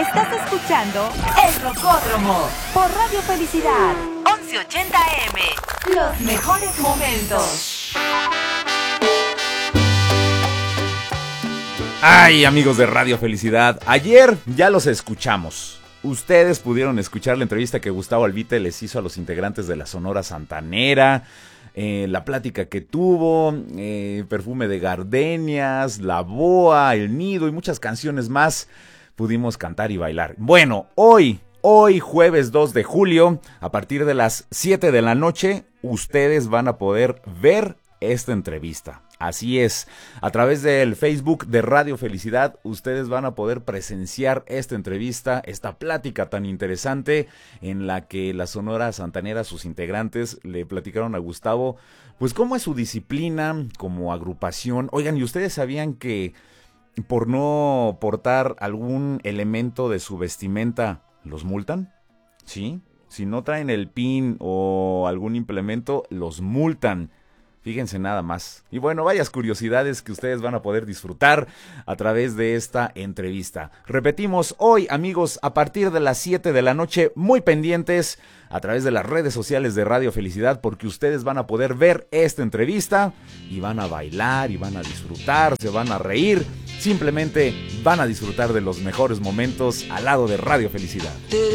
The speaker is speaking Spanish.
Estás escuchando El Rocódromo por Radio Felicidad 1180 AM. Los mejores momentos. Ay, amigos de Radio Felicidad, ayer ya los escuchamos. Ustedes pudieron escuchar la entrevista que Gustavo Albite les hizo a los integrantes de la Sonora Santanera, la plática que tuvo, Perfume de Gardenias, La Boa, El Nido y muchas canciones más. Pudimos cantar y bailar. Bueno, hoy jueves 2 de julio, a partir de las 7 de la noche, ustedes van a poder ver esta entrevista. Así es, a través del Facebook de Radio Felicidad, ustedes van a poder presenciar esta entrevista, esta plática tan interesante en la que la Sonora Santanera, sus integrantes, le platicaron a Gustavo, pues cómo es su disciplina como agrupación. Oigan, ¿y ustedes sabían que por no portar algún elemento de su vestimenta los multan? ¿Sí? Si no traen el pin o algún implemento, los multan. Fíjense nada más. Y bueno, varias curiosidades que ustedes van a poder disfrutar a través de esta entrevista. Repetimos, hoy, amigos, a partir de las 7 de la noche, muy pendientes a través de las redes sociales de Radio Felicidad, porque ustedes van a poder ver esta entrevista y van a bailar y van a disfrutar, se van a reír, simplemente van a disfrutar de los mejores momentos al lado de Radio Felicidad.